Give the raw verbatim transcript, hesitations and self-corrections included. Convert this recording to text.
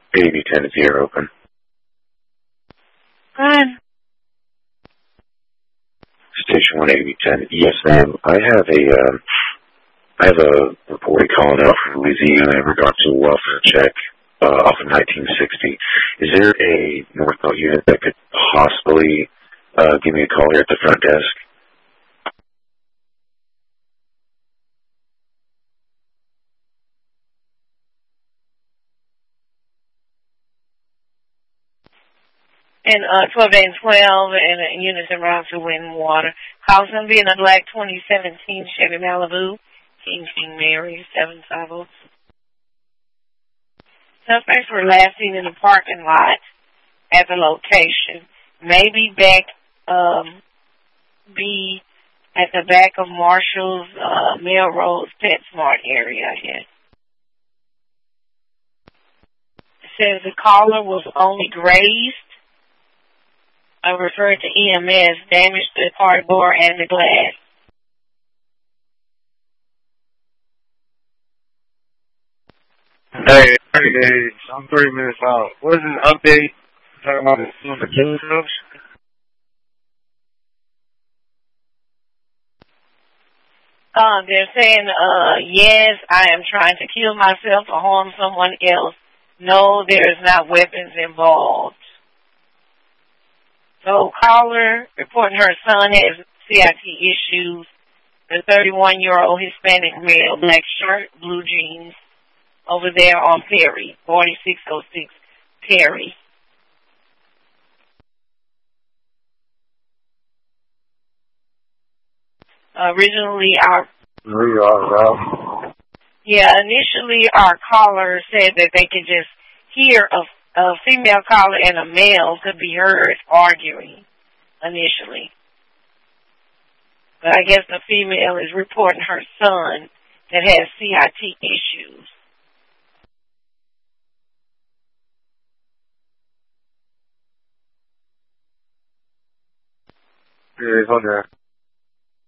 A B ten is here open. Good. Station one A B ten. Yes, ma'am. I have a, um, I have a report calling out from Louisiana in regard to a welfare check uh, off of nineteen sixty. Is there a Northbelt unit that could possibly uh, give me a call here at the front desk? And uh, twelve and twelve and uh, units in Rockville, Wind and Water. Call's going to be in a black twenty seventeen Chevy Malibu, King King Mary, seven five zero. Suspects were last seen in the parking lot at the location. Maybe back, um, be at the back of Marshall's uh, Melrose PetSmart area. Yes. It says the caller was only grazed. I referred to E M S, damage to the car door and the glass. Hey, thirty days. I'm thirty minutes out. What is an update? Talking about the killing jobs? Uh, they're saying, uh, yes, I am trying to kill myself or harm someone else. No, there is not weapons involved. So caller reporting her son has C I T issues. The thirty-one-year-old Hispanic male, black shirt, blue jeans, over there on Perry, forty-six oh six Perry. Uh, originally, our We are, bro. yeah, initially our caller said that they could just hear a A female caller and a male could be heard arguing initially. But I guess the female is reporting her son that has C I T issues. Yeah, hold on.